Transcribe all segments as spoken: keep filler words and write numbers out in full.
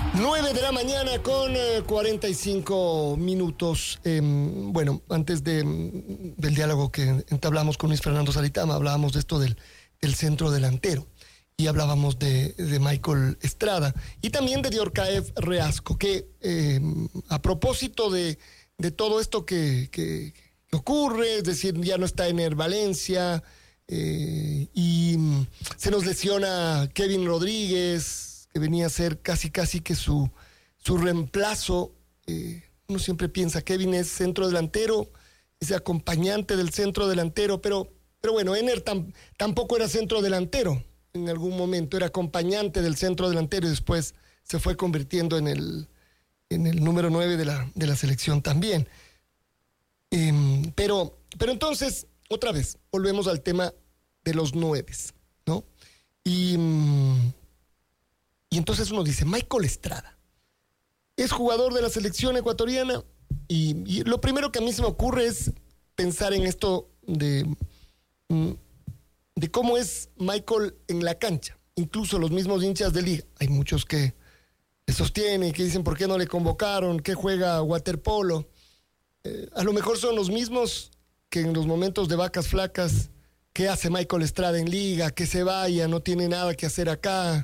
nueve de la mañana con eh, cuarenta y cinco minutos. Eh, bueno, antes de, del diálogo que entablamos con Luis Fernando Salitama, hablábamos de esto del, del centro delantero y hablábamos de, de Michael Estrada y también de Diorcaev Reasco, que eh, a propósito de, de todo esto que, que, que ocurre, es decir, ya no está en el Valencia eh, y se nos lesiona Kevin Rodríguez, que venía a ser casi casi que su, su reemplazo. Eh, uno siempre piensa, Kevin es centro delantero, es acompañante del centro delantero, pero, pero bueno, Ener tam, tampoco era centro delantero en algún momento, era acompañante del centro delantero y después se fue convirtiendo en el, en el número nueve de la, de la selección también. Eh, pero, pero entonces, otra vez, volvemos al tema de los nueves, ¿no? Y... Y entonces uno dice, Michael Estrada es jugador de la selección ecuatoriana y, y lo primero que a mí se me ocurre es pensar en esto de, de cómo es Michael en la cancha. Incluso los mismos hinchas de liga. Hay muchos que le sostienen, que dicen por qué no le convocaron, que juega waterpolo. Eh, a lo mejor son los mismos que en los momentos de vacas flacas, ¿qué hace Michael Estrada en liga? Que se vaya, no tiene nada que hacer acá.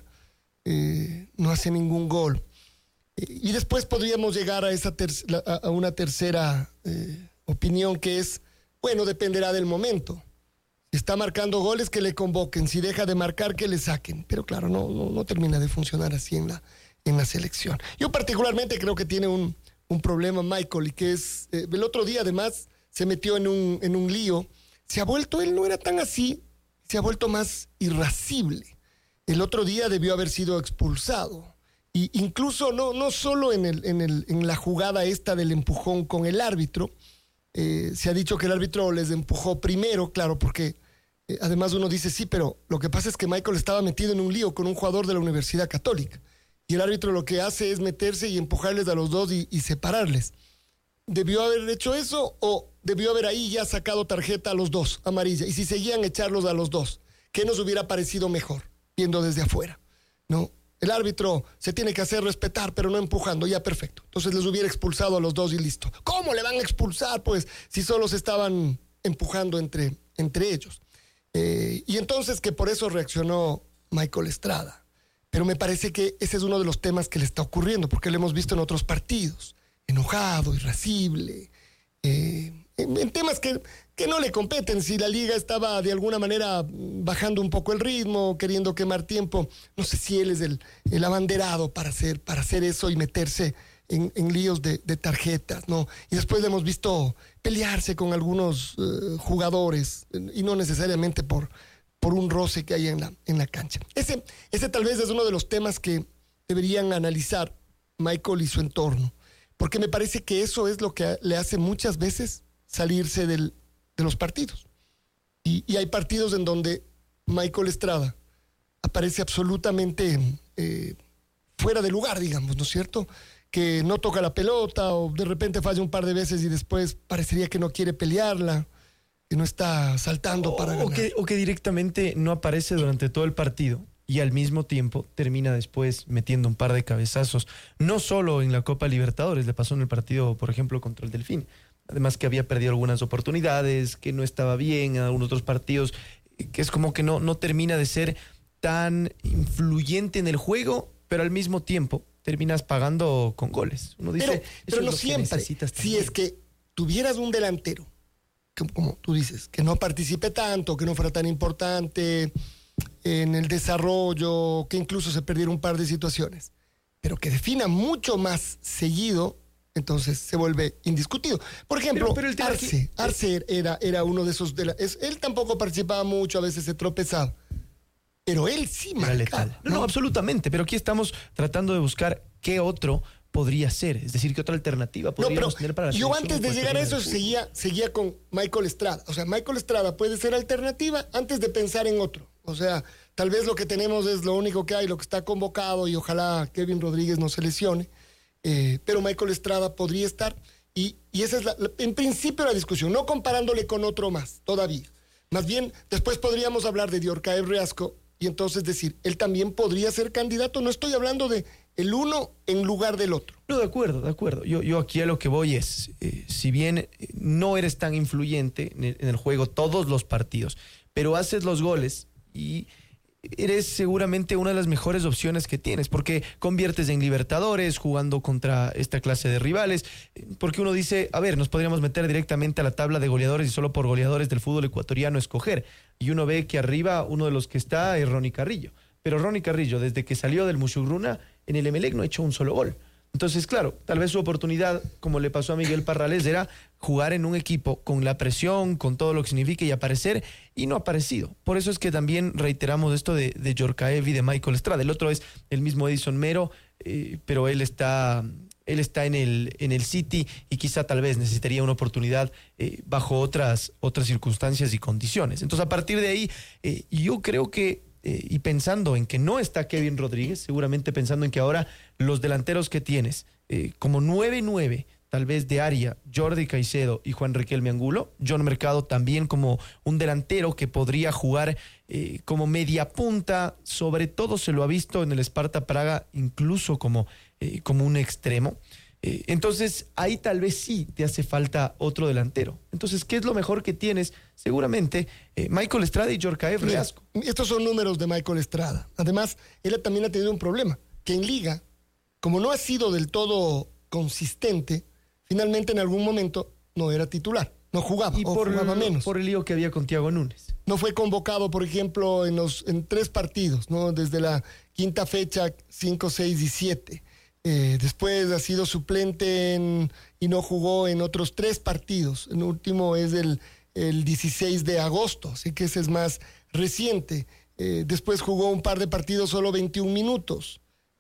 Eh, no hace ningún gol. Eh, y después podríamos llegar a, esa ter- a, a una tercera eh, opinión que es, bueno, dependerá del momento. Si está marcando goles, que le convoquen. Si deja de marcar, que le saquen. Pero claro, no, no, no termina de funcionar así en la, en la selección. Yo particularmente creo que tiene un, un problema Michael, y que es, eh, el otro día además se metió en un, en un lío. Se ha vuelto, él no era tan así, se ha vuelto más irascible. El otro día debió haber sido expulsado. Y incluso no, no solo en, el, en, el, en la jugada esta del empujón con el árbitro. Eh, se ha dicho que el árbitro les empujó primero, claro, porque eh, además uno dice, sí, pero lo que pasa es que Michael estaba metido en un lío con un jugador de la Universidad Católica. Y el árbitro lo que hace es meterse y empujarles a los dos y, y separarles. ¿Debió haber hecho eso o debió haber ahí ya sacado tarjeta a los dos, amarilla? Y si seguían echarlos a los dos, ¿qué nos hubiera parecido mejor? Viendo desde afuera, ¿no? El árbitro se tiene que hacer respetar, pero no empujando, ya perfecto. Entonces les hubiera expulsado a los dos y listo. ¿Cómo le van a expulsar, pues, si solo se estaban empujando entre, entre ellos? Eh, y entonces que por eso reaccionó Michael Estrada. Pero me parece que ese es uno de los temas que le está ocurriendo, porque lo hemos visto en otros partidos. Enojado, irascible, eh, en, en temas que... que no le competen. Si la liga estaba de alguna manera bajando un poco el ritmo, queriendo quemar tiempo, no sé si él es el, el abanderado para hacer, para hacer eso y meterse en, en líos de, de tarjetas, ¿no? Y después le hemos visto pelearse con algunos uh, jugadores, y no necesariamente por, por un roce que hay en la, en la cancha. Ese, ese tal vez es uno de los temas que deberían analizar Michael y su entorno, porque me parece que eso es lo que le hace muchas veces salirse del de los partidos. Y, y hay partidos en donde Michael Estrada aparece absolutamente eh, fuera de lugar, digamos, ¿no es cierto? Que no toca la pelota o de repente falla un par de veces y después parecería que no quiere pelearla, que no está saltando o, para ganar. O que, o que directamente no aparece durante todo el partido y al mismo tiempo termina después metiendo un par de cabezazos, no solo en la Copa Libertadores, le pasó en el partido, por ejemplo, contra el Delfín. Además que había perdido algunas oportunidades, que no estaba bien en algunos otros partidos, que es como que no, no termina de ser tan influyente en el juego, pero al mismo tiempo terminas pagando con goles. Uno dice, pero, pero no es siempre. Si es que tuvieras un delantero, que, como tú dices, que no participe tanto, que no fuera tan importante en el desarrollo, que incluso se perdiera un par de situaciones, pero que defina mucho más seguido, entonces se vuelve indiscutido. Por ejemplo, pero, pero Arce, aquí, Arce era, era uno de esos... De la, es, él tampoco participaba mucho, a veces se tropezaba, pero él sí marcaba. No, no, no, absolutamente, pero aquí estamos tratando de buscar qué otro podría ser, es decir, qué otra alternativa podríamos no, tener para la yo antes de llegar a eso seguía, seguía con Michael Estrada. O sea, Michael Estrada puede ser alternativa antes de pensar en otro. O sea, tal vez lo que tenemos es lo único que hay, lo que está convocado, y ojalá Kevin Rodríguez no se lesione. Eh, pero Michael Estrada podría estar, y, y esa es la, la, en principio la discusión, no comparándole con otro más, todavía. Más bien, después podríamos hablar de Diorcaev Reasco y entonces decir, él también podría ser candidato. No estoy hablando de el uno en lugar del otro. No, de acuerdo, de acuerdo. Yo, yo aquí a lo que voy es, eh, si bien eh, no eres tan influyente en el, en el juego todos los partidos, pero haces los goles y eres seguramente una de las mejores opciones que tienes, porque conviertes en Libertadores jugando contra esta clase de rivales, porque uno dice, a ver, nos podríamos meter directamente a la tabla de goleadores y solo por goleadores del fútbol ecuatoriano escoger, y uno ve que arriba uno de los que está es Ronnie Carrillo, pero Ronnie Carrillo desde que salió del Musugruna en el Emelec no ha hecho un solo gol. Entonces, claro, tal vez su oportunidad, como le pasó a Miguel Parrales, era jugar en un equipo con la presión, con todo lo que significa y aparecer, y no ha aparecido. Por eso es que también reiteramos esto de, de Djorkaeff y de Michael Estrada. El otro es el mismo Edison Mero, eh, pero él está, él está en el, en el City y quizá tal vez necesitaría una oportunidad eh, bajo otras, otras circunstancias y condiciones. Entonces, a partir de ahí, eh, yo creo que Eh, y pensando en que no está Kevin Rodríguez, seguramente pensando en que ahora los delanteros que tienes, eh, como nueve nueve, tal vez de área, Jordi Caicedo y Juan Riquelme Angulo, John Mercado también como un delantero que podría jugar eh, como media punta, sobre todo se lo ha visto en el Sparta Praga, incluso como, eh, como un extremo. Eh, entonces, ahí tal vez sí te hace falta otro delantero. Entonces, ¿qué es lo mejor que tienes? Seguramente eh, Michael Estrada y Djorkaeff Reasco. Estos son números de Michael Estrada. Además, él también ha tenido un problema, que en Liga, como no ha sido del todo consistente, finalmente en algún momento no era titular, no jugaba y o por, jugaba menos. por el lío que había con Thiago Núñez. No fue convocado, por ejemplo, en, los, en tres partidos, ¿no? Desde la quinta fecha, cinco, seis y siete. Eh, después ha sido suplente en, y no jugó en otros tres partidos. El último es el, el dieciséis de agosto, así que ese es más reciente. Eh, después jugó un par de partidos, solo veintiún minutos.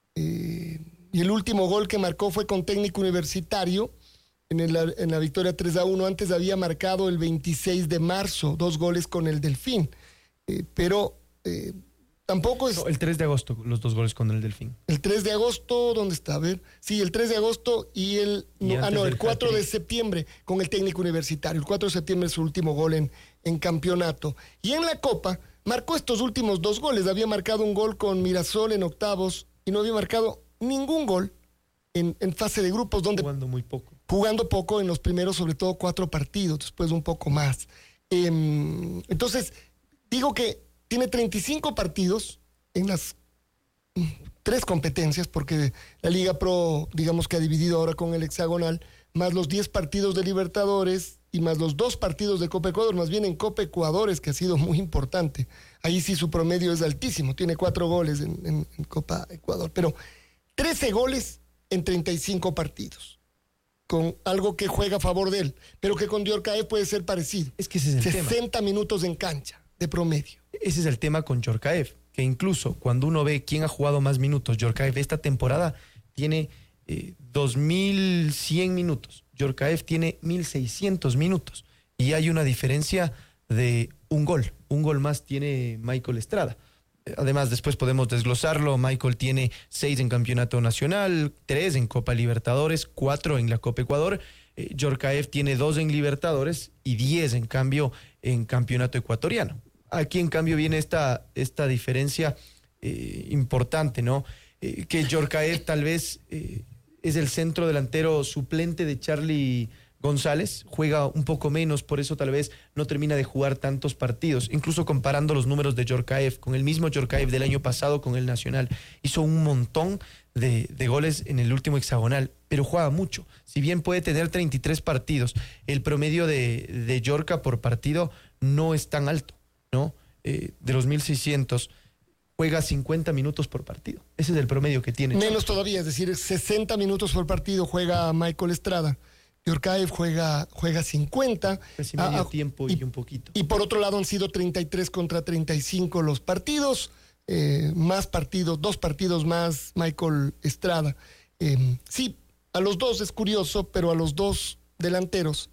Eh, y el último gol que marcó fue con Técnico Universitario en, el, en la victoria tres a uno. Antes había marcado el veintiséis de marzo, dos goles con el Delfín. Eh, pero... Eh, Tampoco es... No, el tres de agosto, los dos goles con el Delfín. El tres de agosto, ¿dónde está? A ver. Sí, el tres de agosto y el... Y no, ah, no, el cuatro de hat-trick. septiembre con el Técnico Universitario. El cuatro de septiembre es su último gol en, en campeonato. Y en la Copa marcó estos últimos dos goles. Había marcado un gol con Mirasol en octavos y no había marcado ningún gol en, en fase de grupos, donde Jugando muy poco. jugando poco en los primeros, sobre todo cuatro partidos, después un poco más. Eh, entonces, digo que tiene treinta y cinco partidos en las mm, tres competencias, porque la Liga Pro, digamos que ha dividido ahora con el hexagonal, más los diez partidos de Libertadores y más los dos partidos de Copa Ecuador, más bien en Copa Ecuador, es que ha sido muy importante. Ahí sí su promedio es altísimo, tiene cuatro goles en, en, en Copa Ecuador, pero trece goles en treinta y cinco partidos, con algo que juega a favor de él, pero que con Djorkaeff puede ser parecido. Es que ese es el tema. sesenta minutos en cancha de promedio. Ese es el tema con Djorkaeff, que incluso cuando uno ve quién ha jugado más minutos, Djorkaeff esta temporada tiene eh, dos mil cien minutos, Djorkaeff tiene mil seiscientos minutos y hay una diferencia de un gol, un gol más tiene Michael Estrada. Además, después podemos desglosarlo. Michael tiene seis en Campeonato Nacional, tres en Copa Libertadores, cuatro en la Copa Ecuador. Eh, Djorkaeff tiene dos en Libertadores y diez en cambio en Campeonato Ecuatoriano. Aquí en cambio viene esta, esta diferencia eh, importante, ¿no? Eh, que Djorkaeff tal vez eh, es el centro delantero suplente de Charlie González, juega un poco menos, por eso tal vez no termina de jugar tantos partidos, incluso comparando los números de Djorkaeff con el mismo Djorkaeff del año pasado con el Nacional, hizo un montón de, de goles en el último hexagonal, pero juega mucho, si bien puede tener treinta y tres partidos, el promedio de, de Djorka por partido no es tan alto, ¿no? Eh, de los mil seiscientos juega cincuenta minutos por partido, ese es el promedio que tiene. Menos todavía, es decir, sesenta minutos por partido juega Michael Estrada. Djorkaeff juega, juega cincuenta. Casi medio ah, tiempo y, y un poquito. Y por otro lado han sido treinta y tres contra treinta y cinco los partidos. Eh, más partidos, dos partidos más Michael Estrada. Eh, sí, a los dos es curioso, pero a los dos delanteros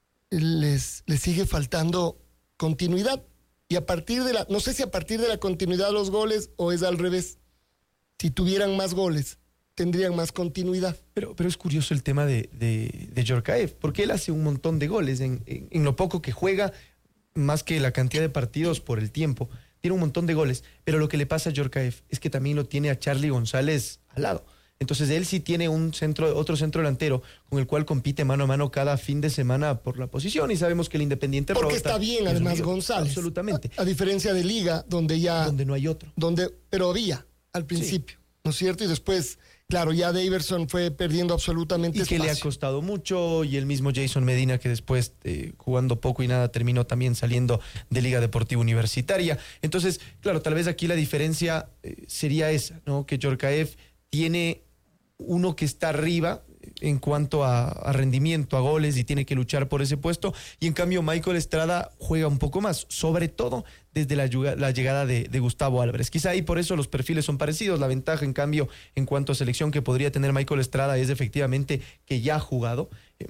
les, les sigue faltando continuidad. Y a partir de la, no sé si a partir de la continuidad de los goles o es al revés. Si tuvieran más goles, tendrían más continuidad. Pero, pero es curioso el tema de, de, de Djorkaeff, porque él hace un montón de goles en, en, en lo poco que juega, más que la cantidad de partidos por el tiempo. Tiene un montón de goles, pero lo que le pasa a Djorkaeff es que también lo tiene a Charlie González al lado. Entonces él sí tiene un centro, otro centro delantero con el cual compite mano a mano cada fin de semana por la posición, y sabemos que el Independiente Porque rota, está bien, además, González. Absolutamente. A, a diferencia de Liga, donde ya... Donde no hay otro. Donde, pero había al principio, sí. ¿No es cierto? Y después, claro, ya Daverson fue perdiendo absolutamente y espacio. que le ha costado mucho, y el mismo Jason Medina, que después, eh, jugando poco y nada, terminó también saliendo de Liga Deportiva Universitaria. Entonces, claro, tal vez aquí la diferencia eh, sería esa, ¿no? Que Djorkaeff tiene uno que está arriba en cuanto a, a rendimiento, a goles, y tiene que luchar por ese puesto, y en cambio Michael Estrada juega un poco más, sobre todo desde la, la llegada de, de Gustavo Álvarez. Quizá ahí por eso los perfiles son parecidos. La ventaja, en cambio, en cuanto a selección que podría tener Michael Estrada es efectivamente que ya ha jugado. Eh,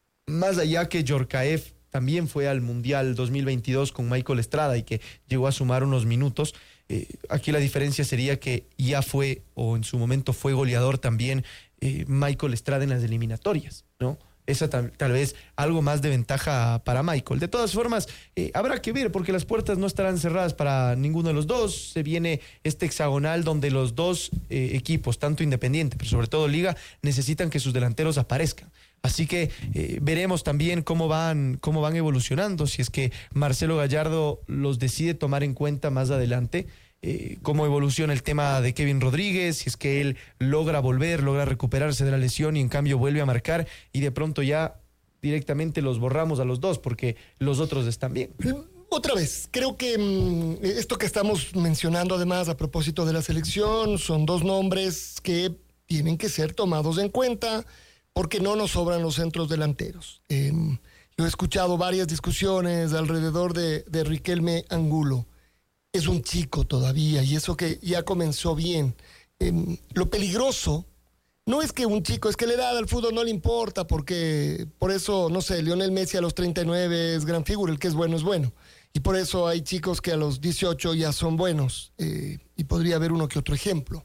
más allá que Djorkaeff también fue al Mundial dos mil veintidós con Michael Estrada y que llegó a sumar unos minutos. Eh, aquí la diferencia sería que ya fue, o en su momento fue goleador también, eh, Michael Estrada en las eliminatorias, ¿no? Esa tal, tal vez algo más de ventaja para Michael. De todas formas, eh, habrá que ver, porque las puertas no estarán cerradas para ninguno de los dos. Se viene este hexagonal donde los dos eh, equipos, tanto Independiente, pero sobre todo Liga, necesitan que sus delanteros aparezcan. Así que eh, veremos también cómo van, cómo van evolucionando, si es que Marcelo Gallardo los decide tomar en cuenta más adelante. Eh, cómo evoluciona el tema de Kevin Rodríguez, si es que él logra volver, logra recuperarse de la lesión y en cambio vuelve a marcar, y de pronto ya directamente los borramos a los dos porque los otros están bien. Otra vez, creo que mmm, esto que estamos mencionando además a propósito de la selección son dos nombres que tienen que ser tomados en cuenta porque no nos sobran los centros delanteros. Eh, yo he escuchado varias discusiones alrededor de, de Riquelme Angulo. Es un chico todavía, y eso que ya comenzó bien. Eh, lo peligroso no es que un chico, es que la edad al fútbol no le importa, porque por eso, no sé, Lionel Messi a los treinta y nueve es gran figura, el que es bueno es bueno. Y por eso hay chicos que a los dieciocho ya son buenos, eh, y podría haber uno que otro ejemplo.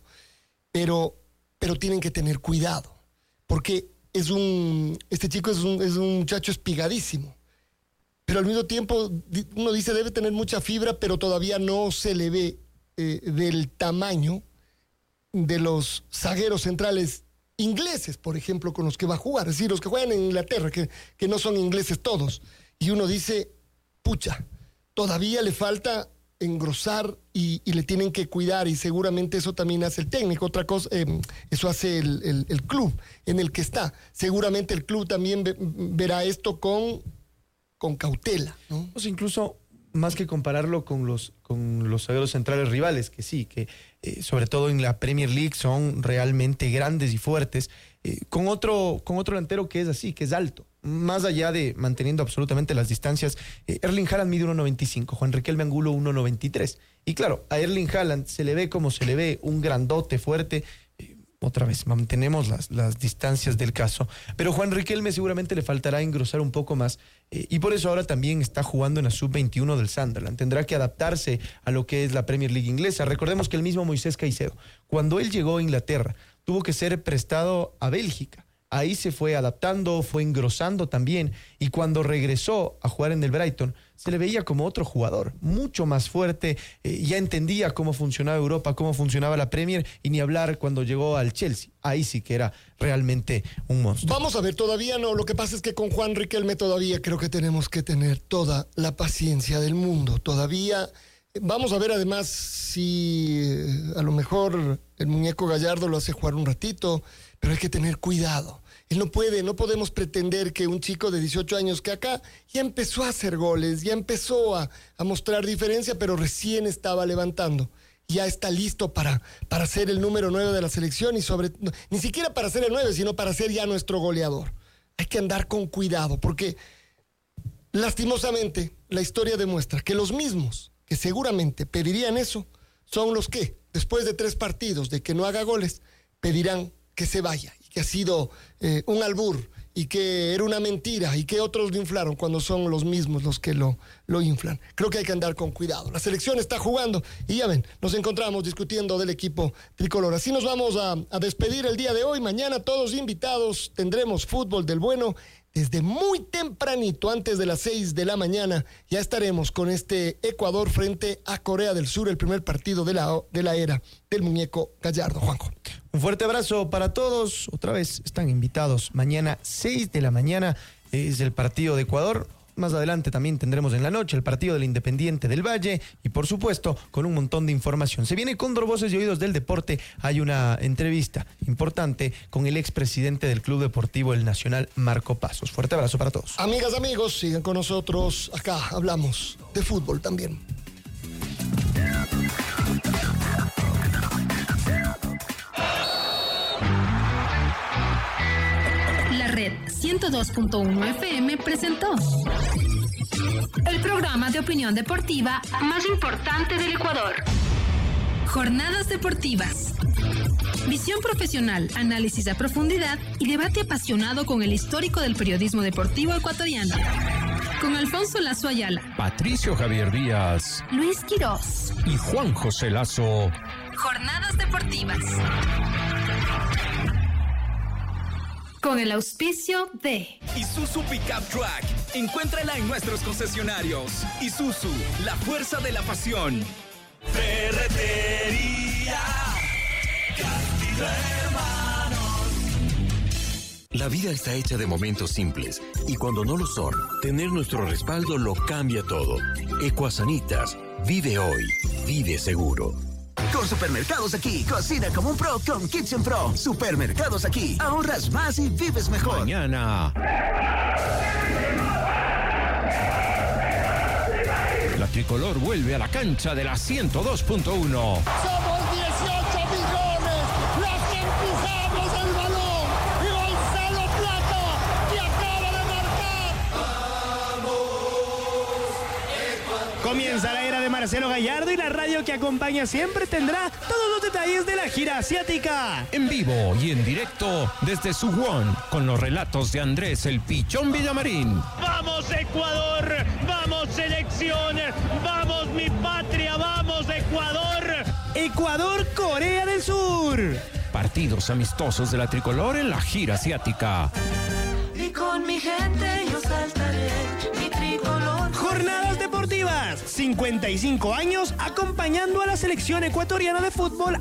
Pero, pero tienen que tener cuidado, porque es un, este chico es un, es un muchacho espigadísimo. Pero al mismo tiempo, uno dice, debe tener mucha fibra, pero todavía no se le ve eh, del tamaño de los zagueros centrales ingleses, por ejemplo, con los que va a jugar. Es decir, los que juegan en Inglaterra, que, que no son ingleses todos. Y uno dice, pucha, todavía le falta engrosar y, y le tienen que cuidar, y seguramente eso también hace el técnico. Otra cosa, eh, eso hace el, el, el club en el que está. Seguramente el club también ve, verá esto con... con cautela, ¿no? Pues incluso más que compararlo con los, con los zagueros centrales rivales, que sí, que eh, sobre todo en la Premier League son realmente grandes y fuertes, eh, con otro, con otro delantero que es así, que es alto, más allá de manteniendo absolutamente las distancias. eh, Erling Haaland mide uno noventa y cinco, Juan Riquelme Angulo uno noventa y tres, y claro, a Erling Haaland se le ve como se le ve, un grandote fuerte. Otra vez, mantenemos las, las distancias del caso. Pero Juan Riquelme seguramente le faltará engrosar un poco más. Eh, y por eso ahora también está jugando en la sub veintiuno del Sunderland. Tendrá que adaptarse a lo que es la Premier League inglesa. Recordemos que el mismo Moisés Caicedo, cuando él llegó a Inglaterra, tuvo que ser prestado a Bélgica. Ahí se fue adaptando, fue engrosando también. Y cuando regresó a jugar en el Brighton, se le veía como otro jugador, mucho más fuerte. Eh, ya entendía cómo funcionaba Europa, cómo funcionaba la Premier, y ni hablar cuando llegó al Chelsea. Ahí sí que era realmente un monstruo. Vamos a ver, todavía no. Lo que pasa es que con Juan Riquelme todavía creo que tenemos que tener toda la paciencia del mundo. Todavía vamos a ver además si eh, a lo mejor el muñeco Gallardo lo hace jugar un ratito, pero hay que tener cuidado. Él no puede, no podemos pretender que un chico de dieciocho años que acá ya empezó a hacer goles, ya empezó a, a mostrar diferencia, pero recién estaba levantando. Ya está listo para, para ser el número nueve de la selección, y sobre no, ni siquiera para ser el nueve, sino para ser ya nuestro goleador. Hay que andar con cuidado, porque lastimosamente la historia demuestra que los mismos que seguramente pedirían eso son los que, después de tres partidos de que no haga goles, pedirán que se vaya, y que ha sido eh, un albur, y que era una mentira, y que otros lo inflaron cuando son los mismos los que lo, lo inflan. Creo que hay que andar con cuidado. La selección está jugando, y ya ven, nos encontramos discutiendo del equipo tricolor. Así nos vamos a, a despedir el día de hoy. Mañana todos invitados, tendremos fútbol del bueno desde muy tempranito, antes de las seis de la mañana, ya estaremos con este Ecuador frente a Corea del Sur, el primer partido de la, de la era del muñeco Gallardo. Juanjo. Un fuerte abrazo para todos. Otra vez están invitados. Mañana, seis de la mañana, es el partido de Ecuador. Más adelante también tendremos en la noche el partido del Independiente del Valle y, por supuesto, con un montón de información. Se viene Cóndor Voces y Oídos del Deporte. Hay una entrevista importante con el expresidente del Club Deportivo El Nacional, Marco Pasos. Fuerte abrazo para todos. Amigas, amigos, sigan con nosotros. Acá hablamos de fútbol también. La red ciento dos punto uno F M presentó el programa de opinión deportiva más importante del Ecuador. Jornadas deportivas. Visión profesional, análisis a profundidad y debate apasionado con el histórico del periodismo deportivo ecuatoriano. Con Alfonso Lazo Ayala, Patricio Javier Díaz, Luis Quirós y Juan José Lazo. Jornadas deportivas. Con el auspicio de Isuzu Pickup Truck. Encuéntrala en nuestros concesionarios. Isuzu, la fuerza de la pasión. Ferretería Castillo Hermanos. La vida está hecha de momentos simples y cuando no lo son, tener nuestro respaldo lo cambia todo. Ecuasanitas, vive hoy, vive seguro. Con Supermercados Aquí, cocina como un pro con Kitchen Pro. Supermercados Aquí, ahorras más y vives mejor. Mañana, la tricolor vuelve a la cancha de la ciento dos punto uno. Somos dieciocho millones los que empujamos el balón. Y Gonzalo Plata, que acaba de marcar. Comienza la era de Marcelo Gallardo y la radio que acompaña siempre tendrá todos los detalles de la gira asiática. En vivo y en directo desde Suwon con los relatos de Andrés el Pichón Villamarín. ¡Vamos Ecuador! ¡Vamos selección! ¡Vamos mi patria! ¡Vamos Ecuador! Ecuador, Corea del Sur. Partidos amistosos de la tricolor en la gira asiática. Y con mi gente yo saltaré mi tricolor. Jornadas deportivas. cincuenta y cinco años acompañando a la selección ecuatoriana de fútbol